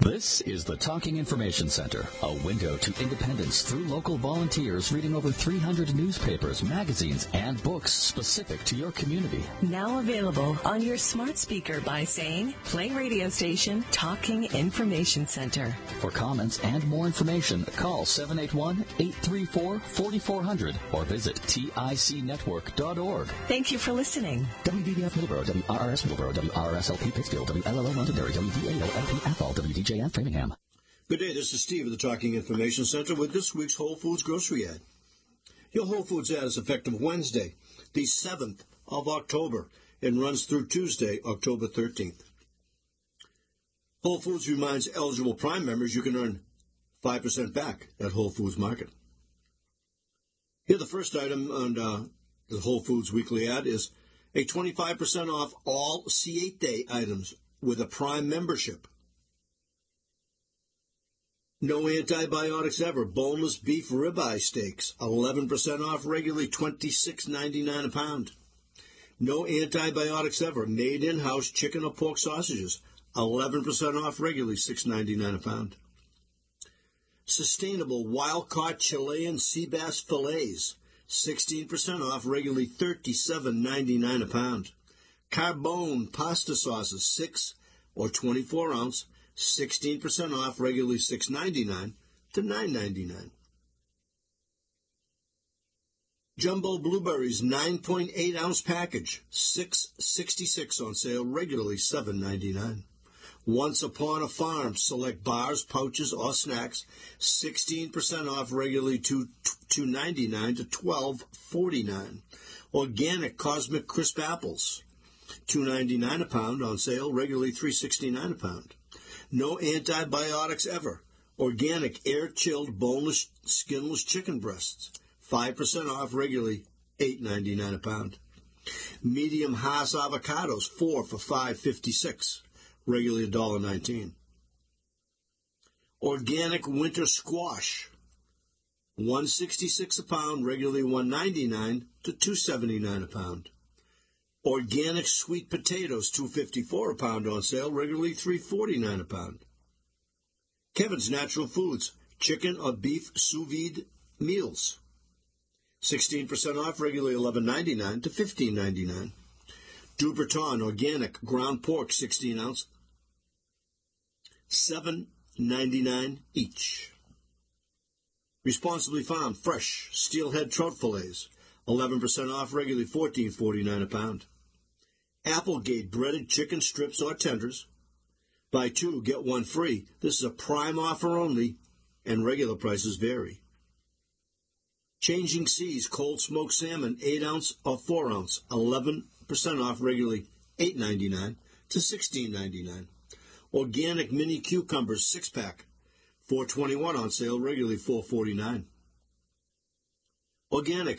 This is the Talking Information Center, a window to independence through local volunteers reading over 300 newspapers, magazines, and books specific to your community. Now available on your smart speaker by saying, play radio station Talking Information Center. For comments and more information, call 781-834-4400 or visit ticnetwork.org. Thank you for listening. WVBF Middleborough, WRRS Middleborough, WRSLP Pittsfield, WLLO Londonderry, WVAO-LP Athol, WDJF Framingham. Good day, this is Steve of the Talking Information Center with this week's Whole Foods grocery ad. Your Whole Foods ad is effective Wednesday, the 7th of October, and runs through Tuesday, October 13th. Whole Foods reminds eligible Prime members you can earn 5% back at Whole Foods Market. Here, the first item on the Whole Foods weekly ad is a 25% off all C8 Day items with a Prime membership. No antibiotics ever. Boneless beef ribeye steaks, 11% off, regularly $26.99 a pound. No antibiotics ever. Made in-house chicken or pork sausages, 11% off, regularly $6.99 a pound. Sustainable wild-caught Chilean sea bass fillets, 16% off, regularly $37.99 a pound. Carbone pasta sauces, 6 or 24 ounce, 16% off, regularly $6.99 to $9.99. Jumbo blueberries, 9.8 ounce package, $6.66 on sale, regularly $7.99. Once Upon a Farm, select bars, pouches, or snacks, 16% off, regularly $2.99 to $12.49. Organic Cosmic Crisp apples, $2.99 a pound, on sale, regularly $3.69 a pound. No antibiotics ever. Organic air-chilled boneless, skinless chicken breasts, 5% off, regularly $8.99 a pound. Medium Hass avocados, 4 for $5.56, regularly $1.19. Organic winter squash, $1.66 a pound, regularly $1.99 to $2.79 a pound. Organic sweet potatoes, $2.54 a pound, on sale, regularly $3.49 a pound. Kevin's Natural Foods, chicken or beef sous vide meals, 16% off, regularly $11.99 to $15.99. Duberton organic ground pork, 16 ounce, $7.99 each. Responsibly Farmed fresh steelhead trout fillets, 11% off, regularly $14.49 a pound. Applegate breaded chicken strips or tenders, buy 2, get 1 free. This is a Prime offer only, and regular prices vary. Changing Seas cold smoked salmon, 8 ounce or 4 ounce, 11% off, regularly $8.99 to $16.99. Organic mini cucumbers, 6-pack, $4.21 on sale, regularly $4.49. Organic.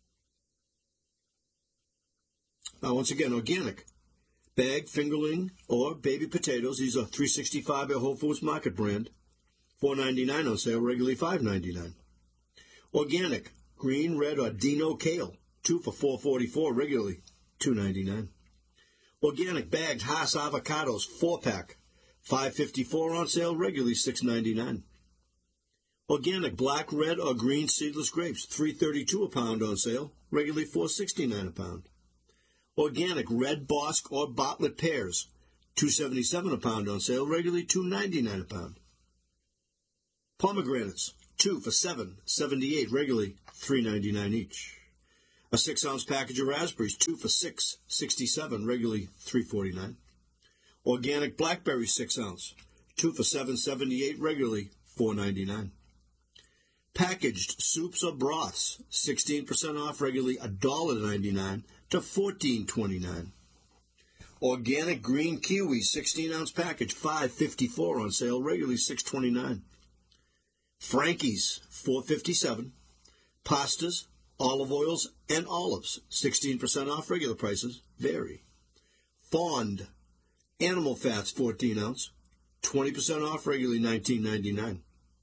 Once again, organic. Bagged fingerling or baby potatoes. These are $3.65 at Whole Foods Market brand. $4.99 on sale, regularly $5.99. Organic. Green, red, or Dino kale. 2 for $4.44, regularly $2.99. Organic bagged Hass avocados, 4-pack. $5.54 on sale, regularly $6.99. Organic black, red, or green seedless grapes, $3.32 a pound, on sale, regularly $4.69 a pound. Organic red Bosque or Bartlett pears, $2.77 a pound, on sale, regularly $2.99 a pound. Pomegranates, 2 for $7.78, regularly $3.99 each. A 6-ounce package of raspberries, 2 for $6.67, regularly $3.49. Organic blackberries, 6 ounce, 2 for $7.78, regularly $4.99. Packaged soups or broths, 16% off, regularly $1.99 to $14.29. Organic green kiwi, 16-ounce package, $5.54 on sale, regularly $6.29. Frankie's, $4.57. Pastas, olive oils, and olives, 16% off, regular prices vary. Fond, animal fats, 14 ounce, 20% off, regularly $19.99.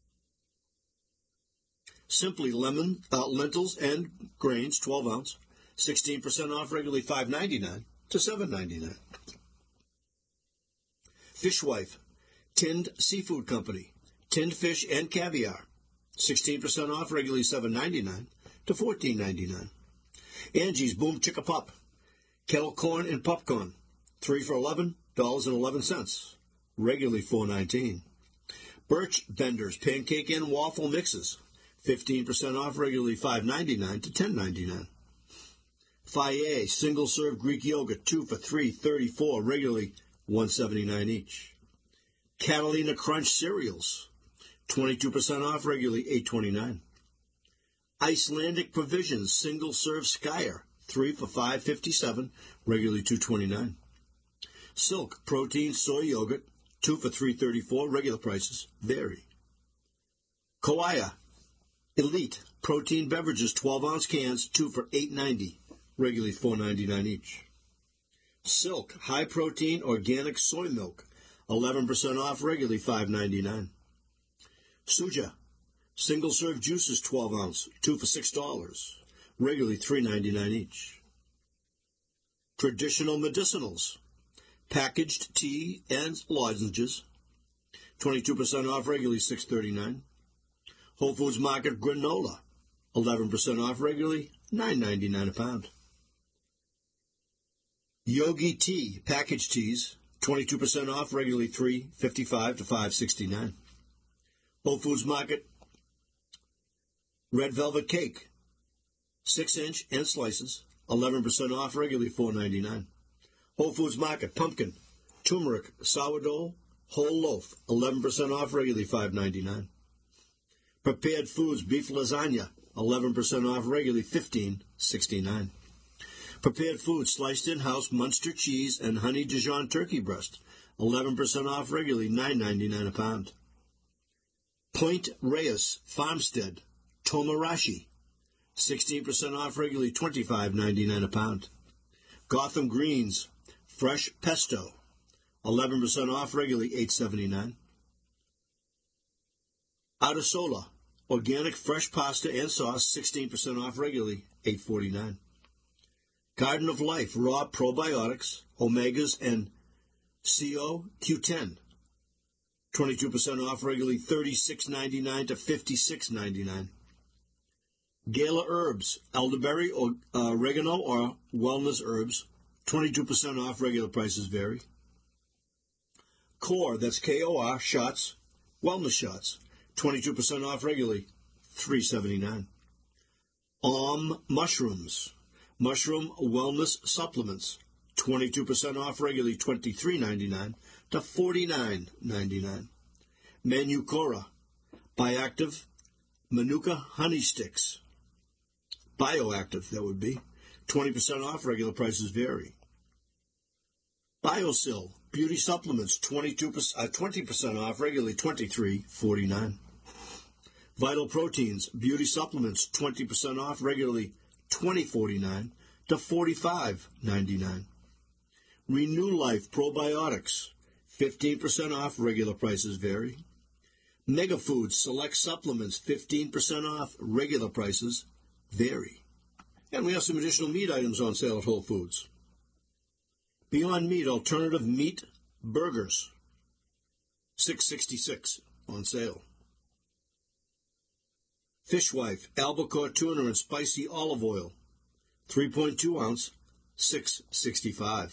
Simply lentils and grains, 12 ounce, 16% off, regularly $5.99 to $7.99. Fishwife, Tinned Seafood Company, tinned fish and caviar, 16% off, regularly $7.99 to $14.99. Angie's Boom Chicka Pup, kettle corn and popcorn, 3 for $11.11, regularly $4.19. Birch Benders pancake and waffle mixes, 15% off, regularly $5.99 to $10.99. Faye single-serve Greek yogurt, 2 for $3.34, regularly $1.79 each. Catalina Crunch cereals, 22% off, regularly $8.29. Icelandic Provisions single-serve Skyer, 3 for $5.57, regularly $2.29. Silk protein soy yogurt, 2 for $3.34, regular prices vary. Kawaya Elite protein beverages, 12-ounce cans, 2 for $8.90, regularly $4.99 each. Silk high-protein organic soy milk, 11% off, regularly $5.99. Suja single-serve juices, 12-ounce, 2 for $6, regularly $3.99 each. Traditional medicinals, packaged tea and lozenges, 22% off, regularly $6.39. Whole Foods Market granola, 11% off, regularly $9.99 a pound. Yogi tea, packaged teas, 22% off, regularly $3.55 to $5.69. Whole Foods Market red velvet cake, 6-inch and slices, 11% off, regularly $4.99. Whole Foods Market pumpkin, turmeric, sourdough, whole loaf, 11% off, regularly $5.99. Prepared Foods beef lasagna, 11% off, regularly $15.69. Prepared Foods sliced in-house Munster cheese and honey Dijon turkey breast, 11% off, regularly $9.99 a pound. Point Reyes Farmstead Tomarashi, 16% off, regularly $25.99 a pound. Gotham Greens Fresh Pesto, 11% off, regularly $8.79. Artisola Organic Fresh Pasta and Sauce, 16% off, regularly $8.49. Garden of Life Raw Probiotics, Omegas, and CoQ10, 22% off, regularly $36.99 to $56.99. Gala Herbs, elderberry, or oregano, or wellness herbs, 22% off, regular prices vary. Core, that's K-O-R, shots, wellness shots, 22% off, regularly $3.79. Mushrooms, mushroom wellness supplements, 22% off, regularly $23.99 to $49.99. Manucora, Bioactive Manuka Honey Sticks, Bioactive, that would be, 20% off, regular prices vary. BioSil, beauty supplements, 20% off, regularly $23.49. Vital Proteins, beauty supplements, 20% off, regularly $20.49 to $45.99. Renew Life Probiotics, 15% off, regular prices vary. Mega Foods Select Supplements, 15% off, regular prices vary. And we have some additional meat items on sale at Whole Foods. Beyond Meat Alternative Meat Burgers, $6.66 on sale. Fishwife Albacore Tuna and Spicy Olive Oil, 3.2 ounce, $6.65.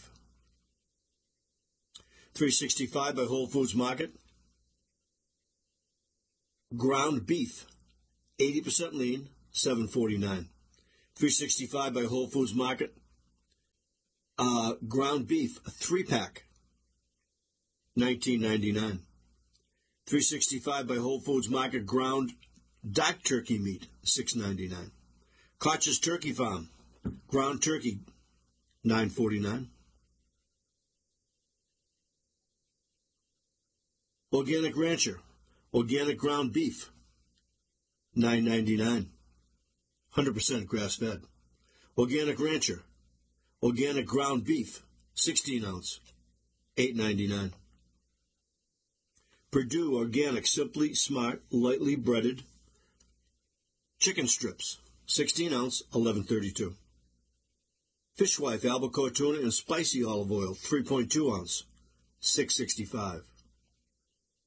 $3.65 by Whole Foods Market. Ground beef, 80% lean, $7.49. $3.65 by Whole Foods Market. Ground beef, a 3-pack, $19.99. $3.65 by Whole Foods Market. Ground dark turkey meat, $6.99. Koch's Turkey Farm, ground turkey, $9.49. Organic Rancher, organic ground beef, $9.99. 100% grass-fed. Organic Rancher, organic ground beef, 16 ounce, $8.99. Perdue Organic Simply Smart Lightly Breaded Chicken Strips, 16 ounce, $11.32. Fishwife Albacore Tuna and Spicy Olive Oil, 3.2 ounce, $6.65.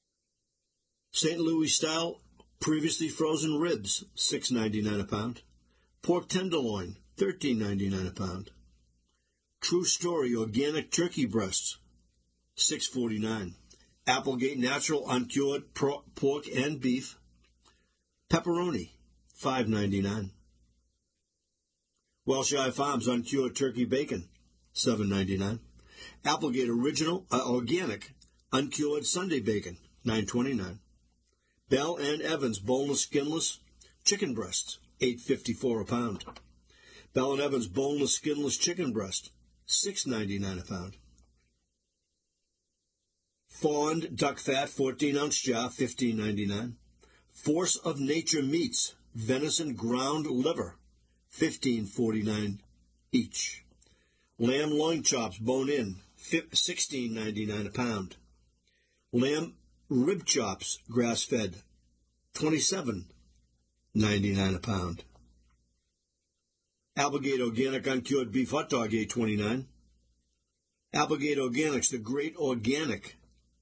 St. Louis style previously frozen ribs, $6.99 a pound. Pork tenderloin, $13.99 a pound. True Story organic turkey breasts, $6.49. Applegate natural uncured pork and beef. Pepperoni, $5.99. Welsh Eye Farms uncured turkey bacon, $7.99. Applegate original organic uncured Sunday bacon, $9.29. Bell and Evans boneless skinless chicken breasts, $8.54 a pound. Bell and Evans boneless skinless chicken breast, $6.99 a pound. Fond duck fat 14-ounce jar, $15.99. Force of Nature meats venison ground liver, $15.49 each. Lamb loin chops bone in, $16.99 a pound. Lamb rib chops grass fed, $27.99 a pound. Applegate organic uncured beef hot dog, $8.29. Applegate Organics, the great organic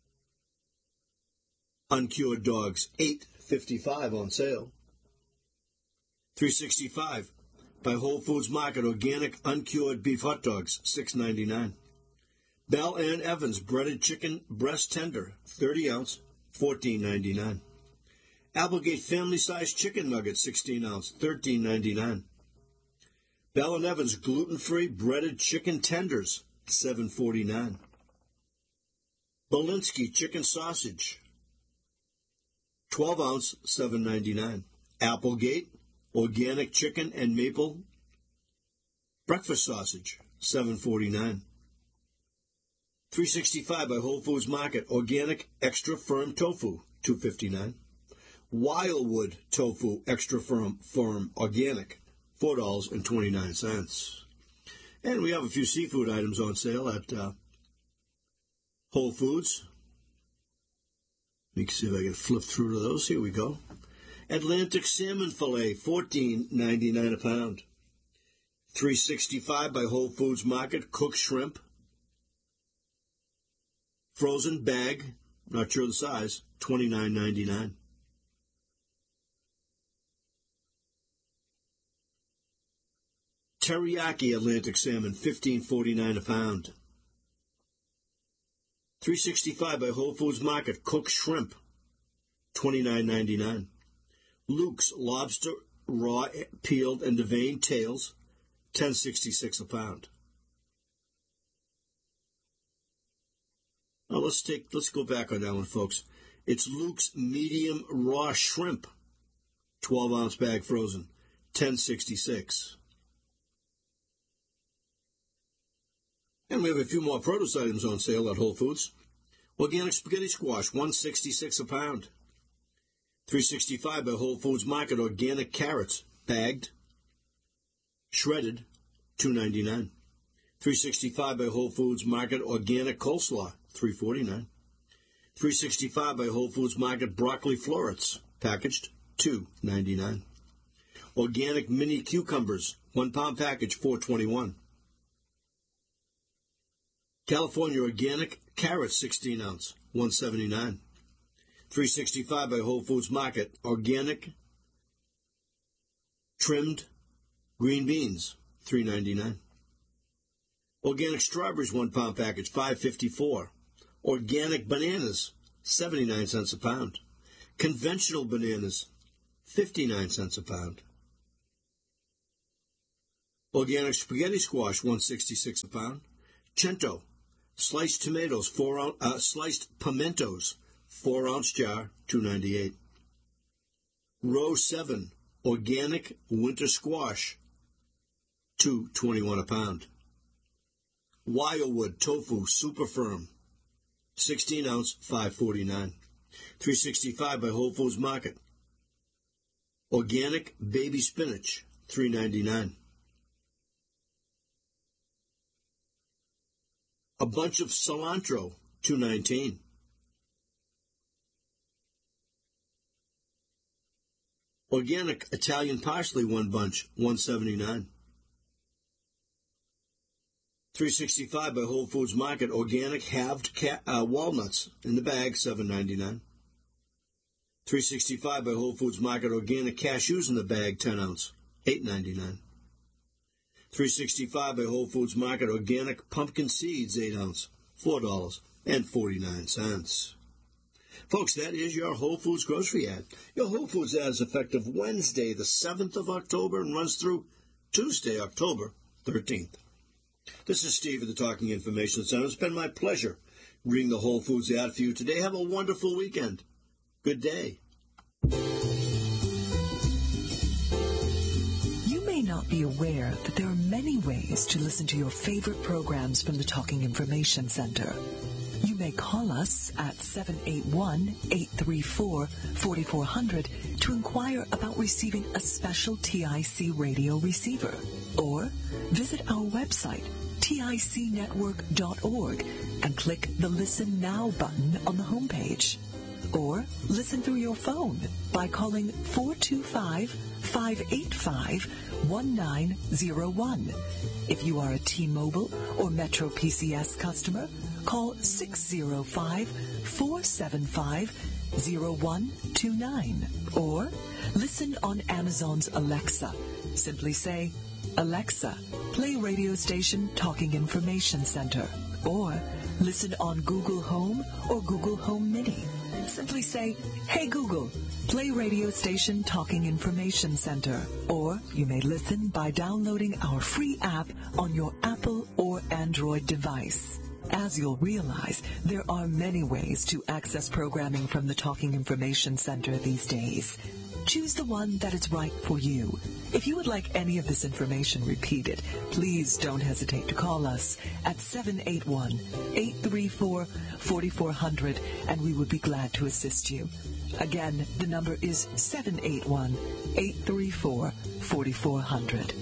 uncured dogs, $8.55 on sale. $3.65 by Whole Foods Market organic uncured beef hot dogs, $6.99. Bell and Evans breaded chicken breast tender, 30 ounce, $14.99. Applegate family size chicken nuggets, 16 ounce, $13.99. Bell and Evans gluten-free breaded chicken tenders, $7.49. Belinsky chicken sausage, 12 ounce, $7.99. Applegate organic chicken and maple breakfast sausage, $7.49. $3.65 by Whole Foods Market organic extra firm tofu, $2.59. Wildwood tofu extra firm organic, $4.29. And we have a few seafood items on sale at Whole Foods. Let me see if I can flip through to those. Here we go. Atlantic salmon fillet, $14.99 a pound. $3.65 by Whole Foods Market cooked shrimp, frozen bag, not sure the size, $29.99. Teriyaki Atlantic salmon, $15.49 a pound. $3.65 by Whole Foods Market cooked shrimp, $29.99. Luke's lobster raw peeled and deveined tails, $10.66 a pound. Now let's go back on that one, folks. It's Luke's medium raw shrimp, 12-ounce bag frozen, $10.66. And we have a few more produce items on sale at Whole Foods. Organic spaghetti squash, $1.66 a pound. $3.65 by Whole Foods Market organic carrots, bagged, shredded, $2.99. $3.65 by Whole Foods Market organic coleslaw, $3.49. $3.65 by Whole Foods Market broccoli florets, packaged, $2.99. Organic mini cucumbers, 1 pound package, $4.21. California organic carrots, 16 ounce, $1.79. $3.65 by Whole Foods Market organic trimmed green beans, $3.99. Organic strawberries, 1 pound package, $5.54. Organic bananas, 79 cents a pound. Conventional bananas, 59 cents a pound. Organic spaghetti squash, $1.66 a pound. Cento, sliced tomatoes, sliced pimentos, 4-ounce jar, $2.98. Row 7, organic winter squash, $2.21 a pound. Wildwood tofu, super firm, 16 ounce, $5.49. $3.65 by Whole Foods Market. Organic baby spinach, $3.99. A bunch of cilantro, $2.19. Organic Italian parsley, 1 bunch, $1.79. $3.65 by Whole Foods Market. Organic halved walnuts in the bag, $7.99. $3.65 by Whole Foods Market organic cashews in the bag, 10 ounce, $8.99. $3.65 by Whole Foods Market organic pumpkin seeds, 8 ounce, $4.49. Folks, that is your Whole Foods grocery ad. Your Whole Foods ad is effective Wednesday, the 7th of October, and runs through Tuesday, October 13th. This is Steve at the Talking Information Center. It's been my pleasure reading the Whole Foods ad for you today. Have a wonderful weekend. Good day. You may not be aware that there are many ways to listen to your favorite programs from the Talking Information Center. You may call us at 781-834-4400 to inquire about receiving a special TIC radio receiver, or visit our website, ticnetwork.org, and click the Listen Now button on the homepage. Or listen through your phone by calling 425-585-1901. If you are a T-Mobile or Metro PCS customer, call 605-475-0129. Or listen on Amazon's Alexa. Simply say, Alexa, play radio station Talking Information Center. Or listen on Google Home or Google Home Mini. Simply say, Hey Google, play radio station Talking Information Center. Or you may listen by downloading our free app on your Apple or Android device. As you'll realize, there are many ways to access programming from the Talking Information Center these days. Choose the one that is right for you. If you would like any of this information repeated, please don't hesitate to call us at 781-834-4400, and we would be glad to assist you. Again, the number is 781-834-4400.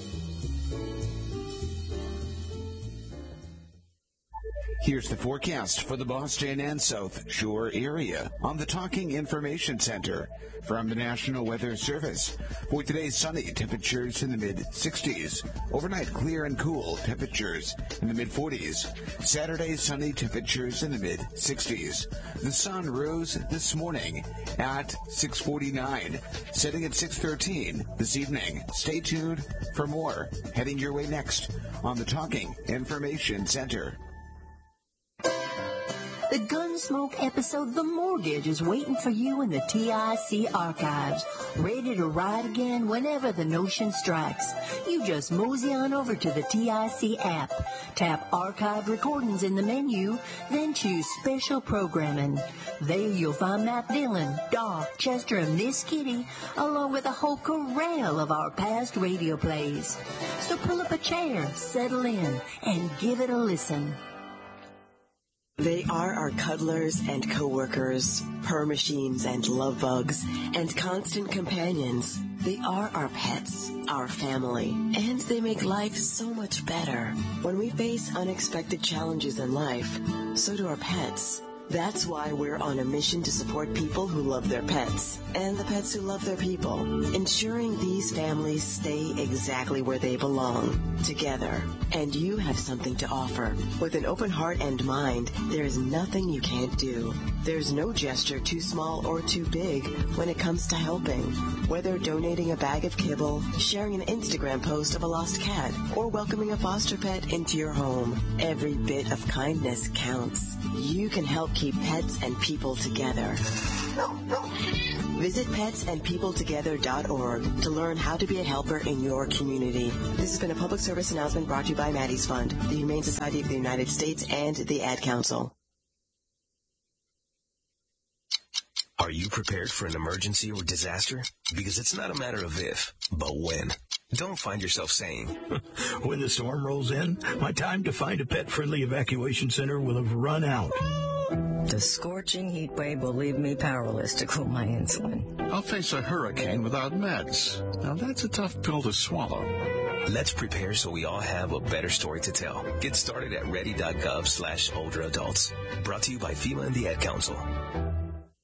Here's the forecast for the Boston and South Shore area on the Talking Information Center from the National Weather Service. For today's sunny, temperatures in the mid-60s. Overnight, clear and cool, temperatures in the mid-40s. Saturday, sunny, temperatures in the mid-60s. The sun rose this morning at 6:49, setting at 6:13 this evening. Stay tuned for more heading your way next on the Talking Information Center. The Gunsmoke episode The Mortgage is waiting for you in the TIC archives, ready to ride again whenever the notion strikes. You just mosey on over to the TIC app, tap Archive Recordings in the menu, then choose Special Programming. There you'll find Matt Dillon, Doc, Chester, and Miss Kitty, along with a whole corral of our past radio plays. So pull up a chair, settle in, and give it a listen. They are our cuddlers and co-workers, purr machines and love bugs, and constant companions. They are our pets, our family, and they make life so much better. When we face unexpected challenges in life, so do our pets. That's why we're on a mission to support people who love their pets and the pets who love their people, ensuring these families stay exactly where they belong, together. And you have something to offer. With an open heart and mind, there is nothing you can't do. There's no gesture too small or too big when it comes to helping. Whether donating a bag of kibble, sharing an Instagram post of a lost cat, or welcoming a foster pet into your home, every bit of kindness counts. You can help keep pets and people together. Visit petsandpeopletogether.org to learn how to be a helper in your community. This has been a public service announcement brought to you by Maddie's Fund, the Humane Society of the United States, and the Ad Council. Are you prepared for an emergency or disaster? Because it's not a matter of if, but when. Don't find yourself saying, when the storm rolls in, my time to find a pet-friendly evacuation center will have run out. The scorching heat wave will leave me powerless to cool my insulin. I'll face a hurricane without meds. Now that's a tough pill to swallow. Let's prepare so we all have a better story to tell. Get started at ready.gov/older adults. Brought to you by FEMA and the Ad Council.